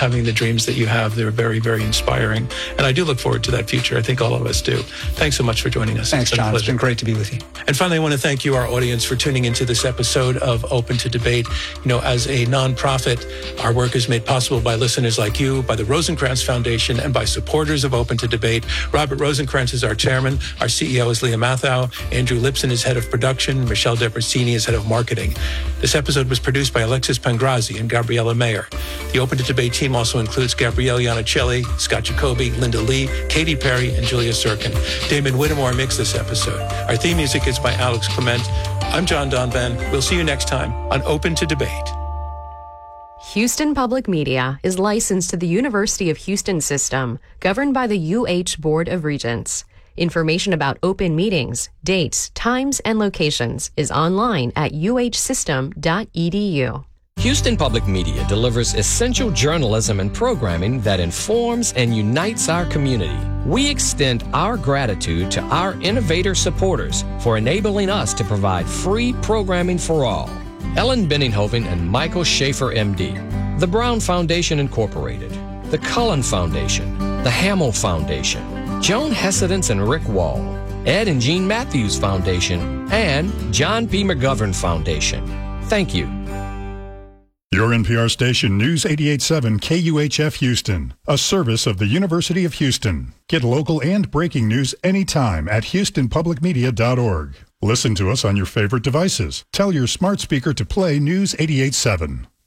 having the dreams that you have. They're very, very inspiring. And I do look forward to that future. I think all of us do. Thanks so much for joining us. Thanks, John. It's been great to be with you. And finally, I want to thank you, our audience, for tuning into this episode of Open to Debate. You know, as a nonprofit, our work is made possible by listeners like you, by the Rosencrantz Foundation, and by supporters of Open to Debate. Robert Rosencrantz is our chairman. Our CEO is Leah Mathau. Andrew Lipson is head of production. Michelle Debrasini is head of marketing. This episode was produced by Alexis Pangrazi and Gabriella Mayer. The Open to Debate team also includes Gabrielle Iannicelli, Scott Jacoby, Linda Lee, Katy Perry, and Julia Sirkin. Damon Whittemore mixed this episode. Our theme music is by Alex Clement. I'm John Donvan. We'll see you next time on Open to Debate. Houston Public Media is licensed to the University of Houston System, governed by the UH Board of Regents. Information about open meetings, dates, times, and locations is online at uhsystem.edu. Houston Public Media delivers essential journalism and programming that informs and unites our community. We extend our gratitude to our innovator supporters for enabling us to provide free programming for all. Ellen Benninghoven and Michael Schaefer, MD, the Brown Foundation Incorporated, the Cullen Foundation, the Hamill Foundation, Joan Hessedance and Rick Wall, Ed and Jean Matthews Foundation, and John P. McGovern Foundation. Thank you. Your NPR station, News 88.7 KUHF Houston, a service of the University of Houston. Get local and breaking news anytime at houstonpublicmedia.org. Listen to us on your favorite devices. Tell your smart speaker to play News 88.7.